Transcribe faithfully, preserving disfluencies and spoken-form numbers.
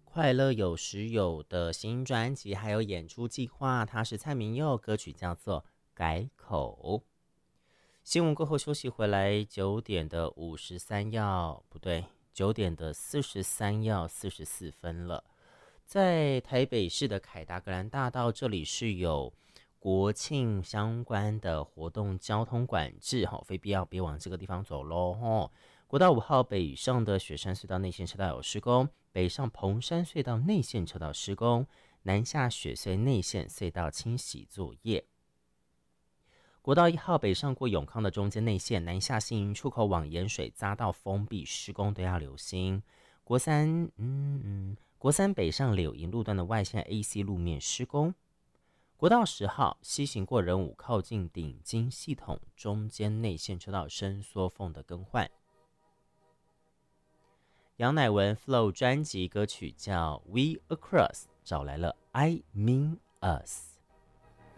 快乐有时有的新专辑还有演出计划，他是蔡明佑，歌曲叫做《改口》。新闻过后休息回来，九点的五十三要不对，九点的四十三要四十四分了。在台北市的凯达格兰大道，这里是有国庆相关的活动交通管制，非必要别往这个地方走喽。国道五号北上的雪山隧道内线车道有施工，北上蓬山隧道内线车道施工，南下雪隧内线隧道清洗作业。国道一号北上过永康的中间内线，南下新营出口往盐水匝道封闭施工都要留心。国三，嗯嗯，国三北上柳营路段的外线 A C 路面施工。国道十号西行过仁武靠近顶金系统中间内线车道伸缩缝的更换。杨乃文 Flow 专辑歌曲叫《We Across》，找来了 I Mean Us。